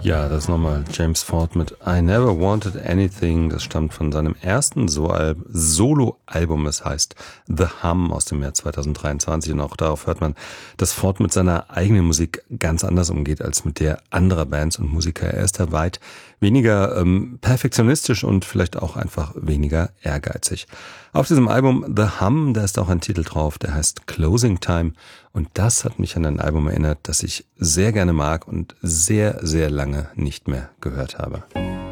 Ja, das ist nochmal James Ford mit I Never Wanted Anything. Das stammt von seinem ersten Solo-Album. Es heißt The Hum aus dem Jahr 2023. Und auch darauf hört man, dass Ford mit seiner eigenen Musik ganz anders umgeht als mit der anderer Bands und Musiker. Er ist da weit weniger perfektionistisch und vielleicht auch einfach weniger ehrgeizig. Auf diesem Album The Hum, da ist auch ein Titel drauf, der heißt Closing Time. Und das hat mich an ein Album erinnert, das ich sehr gerne mag und sehr, sehr lange nicht mehr gehört habe.